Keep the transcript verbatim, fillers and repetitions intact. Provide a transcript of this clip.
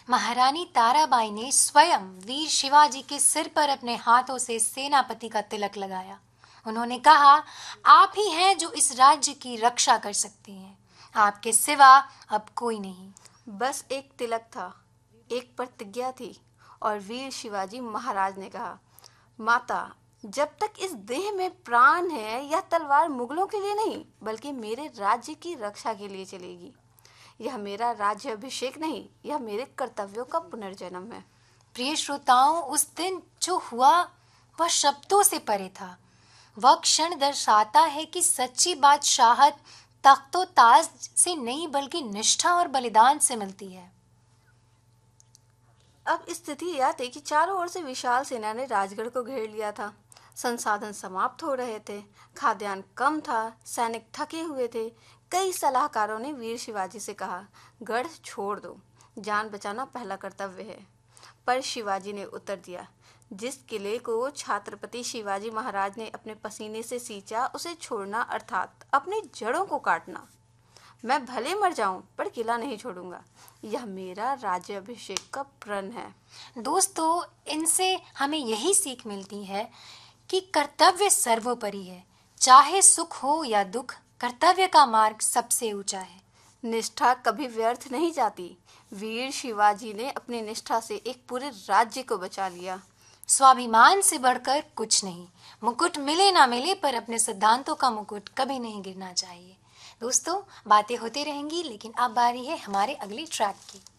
महारानी ताराबाई ने स्वयं वीर शिवाजी के सिर पर अपने हाथों से सेनापति का तिलक लगाया। उन्होंने कहा, आप ही हैं जो इस राज्य की रक्षा कर सकते हैं, आपके सिवा अब कोई नहीं। बस एक तिलक था, एक प्रतिज्ञा थी और वीर शिवाजी महाराज ने कहा, माता, जब तक इस देह में प्राण है यह तलवार मुगलों के लिए नहीं बल्कि मेरे राज्य की रक्षा के लिए चलेगी। यह मेरा राज्य अभिषेक नहीं, यह मेरे कर्तव्यों का पुनर्जन्म है। प्रिय श्रोताओं, उस दिन जो हुआ वह शब्दों से परे था। वह क्षण दर्शाता है कि सच्ची बादशाहत तख्तो ताज से नहीं बल्कि निष्ठा और बलिदान से मिलती है। अब स्थिति यह थी कि चारों ओर से विशाल सेना ने राजगढ़ को घेर लिया था। संसाधन समाप्त हो रहे थे, खाद्यान्न कम था, सैनिक थके हुए थे। कई सलाहकारों ने वीर शिवाजी से कहा, गढ़ छोड़ दो, जान बचाना पहला कर्तव्य है। पर शिवाजी ने उत्तर दिया, जिस किले को छत्रपति शिवाजी महाराज ने अपने पसीने से सींचा उसे छोड़ना अर्थात अपनी जड़ों को काटना। मैं भले मर जाऊं पर किला नहीं छोड़ूंगा, यह मेरा राज्य अभिषेक का प्रण है। दोस्तों, इनसे हमें यही सीख मिलती है कि कर्तव्य सर्वोपरि है। चाहे सुख हो या दुख, कर्तव्य का मार्ग सबसे ऊंचा है। निष्ठा कभी व्यर्थ नहीं जाती। वीर शिवाजी ने अपनी निष्ठा से एक पूरे राज्य को बचा लिया। स्वाभिमान से बढ़कर कुछ नहीं। मुकुट मिले ना मिले पर अपने सिद्धांतों का मुकुट कभी नहीं गिरना चाहिए। दोस्तों, बातें होती रहेंगी, लेकिन अब बारी है हमारे अगले ट्रैक की।